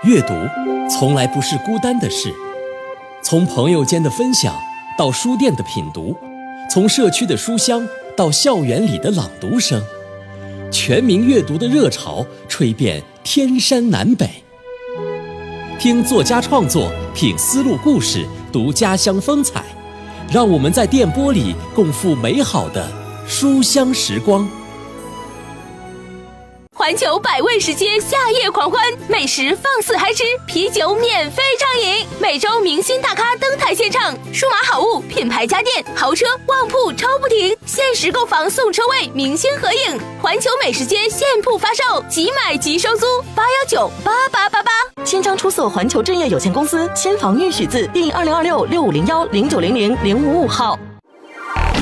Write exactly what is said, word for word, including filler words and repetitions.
阅读从来不是孤单的事，从朋友间的分享到书店的品读，从社区的书香到校园里的朗读声，全民阅读的热潮吹遍天山南北。听作家创作，品丝路故事，读家乡风采，让我们在电波里共赴美好的书香时光。 环球百味食街夏夜狂欢，美食放肆嗨吃，啤酒免费畅饮，每周明星大咖登台献唱，数码好物、品牌家电、豪车、旺铺抽不停，限时购房送车位，明星合影。环球美食街现铺发售，即买即收租，八幺九八八八八。 签章出售环球置业有限公司，签房预许字第二零二六六五零幺零九零零零五五号。